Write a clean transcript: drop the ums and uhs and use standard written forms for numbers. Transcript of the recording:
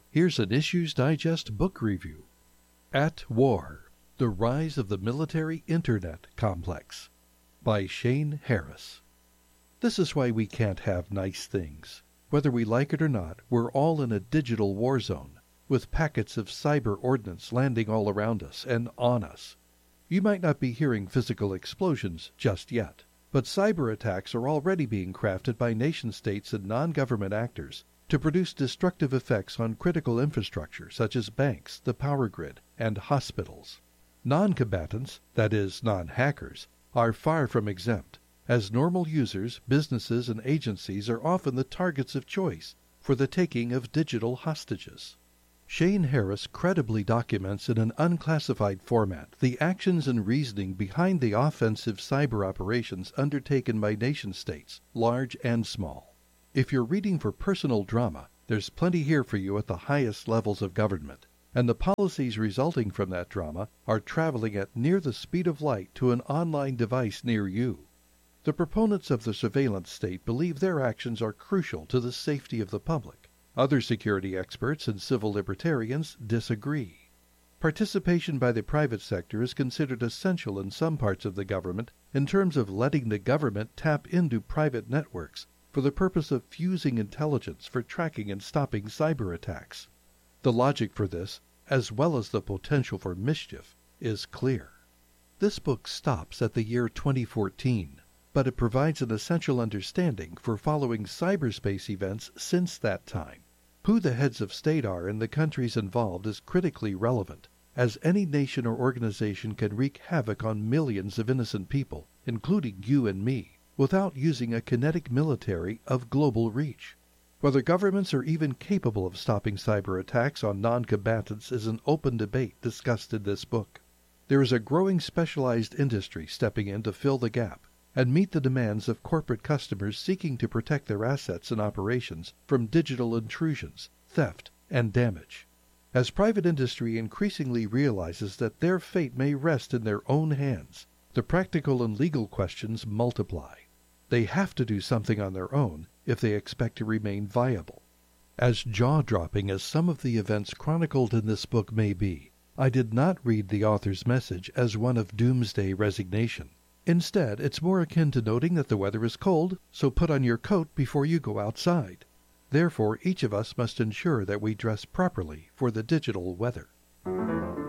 Here's an Issues Digest book review. At War, The Rise of the Military Internet Complex by Shane Harris. This is why we can't have nice things. Whether we like it or not, we're all in a digital war zone, with packets of cyber ordnance landing all around us and on us. You might not be hearing physical explosions just yet, but cyber attacks are already being crafted by nation-states and non-government actors to produce destructive effects on critical infrastructure such as banks, the power grid, and hospitals. Non-combatants, that is, non-hackers, are far from exempt, as normal users, businesses, and agencies are often the targets of choice for the taking of digital hostages. Shane Harris credibly documents in an unclassified format the actions and reasoning behind the offensive cyber operations undertaken by nation-states, large and small. If you're reading for personal drama, there's plenty here for you at the highest levels of government, and the policies resulting from that drama are traveling at near the speed of light to an online device near you. The proponents of the surveillance state believe their actions are crucial to the safety of the public. Other security experts and civil libertarians disagree. Participation by the private sector is considered essential in some parts of the government in terms of letting the government tap into private networks for the purpose of fusing intelligence for tracking and stopping cyber attacks. The logic for this, as well as the potential for mischief, is clear. This book stops at the year 2014, but it provides an essential understanding for following cyberspace events since that time. Who the heads of state are in the countries involved is critically relevant, as any nation or organization can wreak havoc on millions of innocent people, including you and me, without using a kinetic military of global reach. Whether governments are even capable of stopping cyber attacks on non-combatants is an open debate discussed in this book. There is a growing specialized industry stepping in to fill the gap and meet the demands of corporate customers seeking to protect their assets and operations from digital intrusions, theft, and damage. As private industry increasingly realizes that their fate may rest in their own hands, the practical and legal questions multiply. They have to do something on their own if they expect to remain viable. As jaw-dropping as some of the events chronicled in this book may be, I did not read the author's message as one of doomsday resignation. Instead, it's more akin to noting that the weather is cold, so put on your coat before you go outside. Therefore, each of us must ensure that we dress properly for the digital weather.